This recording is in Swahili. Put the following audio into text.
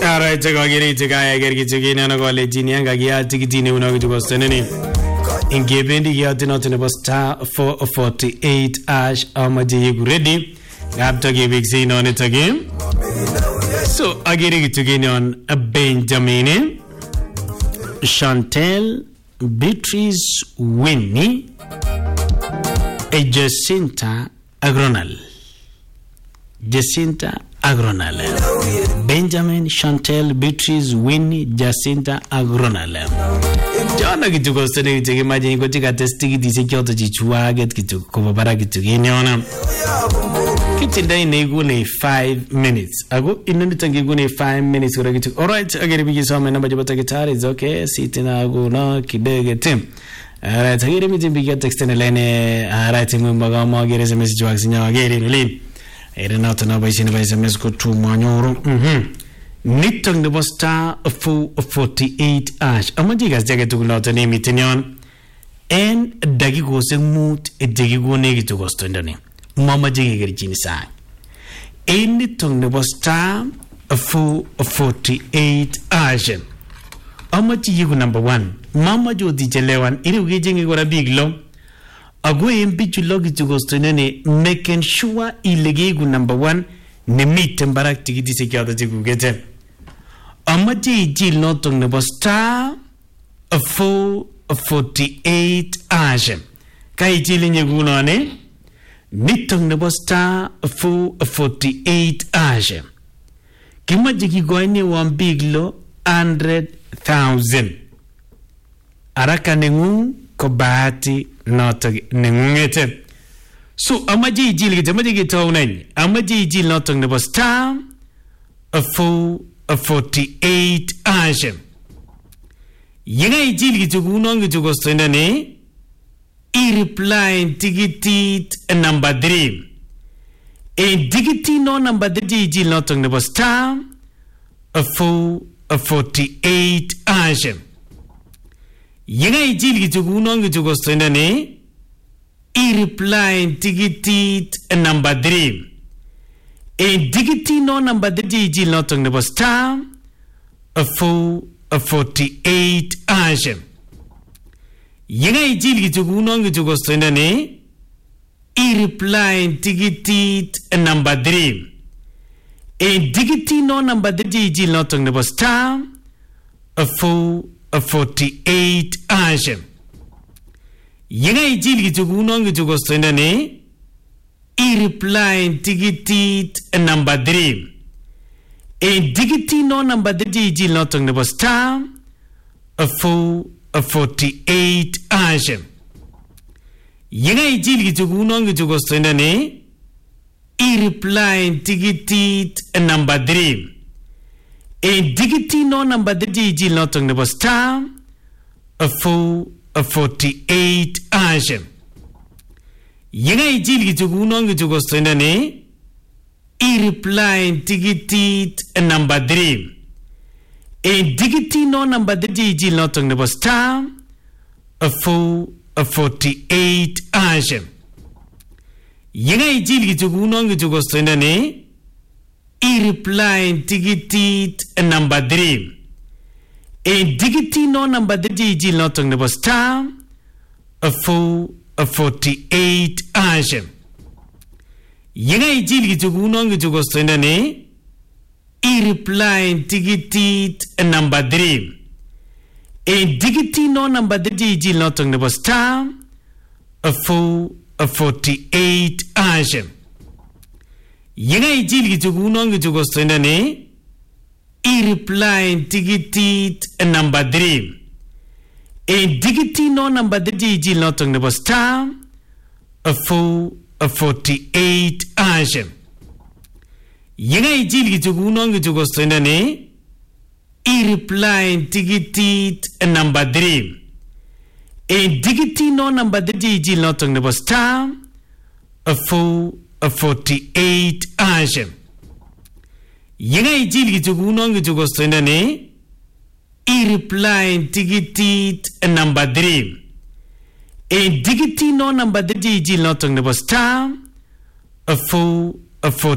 Alright, chakagiri chakaya gergi chakina na kole jini anga kia tikitini unagitu kosteneni. Ingebendi kia tinotu nebo star 448 ash amaji yigu ready. Gapto kibiksi inoni taki. So, agiri kitukini on Benjamin, Chantel, Beatrice Winnie, Jacinta Agronal. Jacinta Agronal. Benjamin, Chantel, Beatrice, Winnie, Jacinta Agronal. Jana kitu kostene kitu kimaji niko tika testi kiti sekioto chichua get kitu kubabara kitu kinyona. Kitinda inegune 5 minutes. Ago inoni tangigune 5 minutes kura kitu. Alright, agiri bigi some namba jabata guitar is okay. Sitina ago na kidege tim. Alright, agiri miti bigi textene lene. Alright, mbaga mo agiri se message wax nya agiri nuli. Ere na tana ba isini ba SMS ko tu manyoro. Nitong nebo star 448 ash. Amaji gas jaga tu kuna tani mitinyon. En dagi go se mut dagi go negi tu gosto ndani. Mama jigi gerjini sa. En nitong nebo star 448 ash. Amaji yigu number 1. Mama jo di jelewan iri ugi jingi gora big lo. Ago embichu logi tu gosto ndani making sure ilegi yigu number 1 ne meet mbarak tikiti sekiata jigu gete. Amaji jil notong nebo star 448 ash. Kai jili nyeguna ne nitong nebo star 448 ash. Kimaji kigoine wambiglo 100,000. Araka nengu kobahati notong nengungete. So amaji jil gete amaji gete unani. Amaji jil notong nebo star 448 ash. Yenga ijili kichukuno kichukostenda ne i-reply tikitit number 3. E tikiti no number 3 ijili notong nebo star 448 ash. Yenga ijili kichukuno kichukostenda ne i-reply tikitit number 3. E digiti no number 3 ijil notong nebo star 448 ash. Yenga ijil kichukuno kichukostenda ne i-reply tikitit number 3. E digiti no number 3 ijil notong nebo star 448 ash. Yenga ijil kichukuno kichukostenda ne i-reply tikitit number 3. E digiti no number 3 ijil notong nebo star 448 ash. Yenga ijil kichukuno kichukostenda ne i-reply tikitit number 3. E digiti no number 3 ijil notong nebo star 448 ash. Yenga ijil kichukuno kichukostenda ne i-reply tikitit number 3. E digiti no number 3 ijil notong nebo star 448 ash. Yenga ijil kichukuno kichukostenda ne i-reply tikitit number 3. E digiti no number 3 ijil notong nebo star 448 ash. Yenga ijil kichukuno kichukostenda ne i-reply tikitit number 3. E digiti no number 3 ijil notong nebo star 448 ash. Yenga ijil kichukuno kichukostenda ne i-reply tikitit number 3. E digiti no number 3 ijil notong nebo star 448 ash. Yenga ijil kichukuno kichukostenda ne i-reply tikitit number 3. E digiti no number 3 ijil notong nebo star 448 ash. Yenga ijil kichukuno kichukostenda ne i-reply tikitit number 3. E digiti no number 3 ijil notong nebo star 448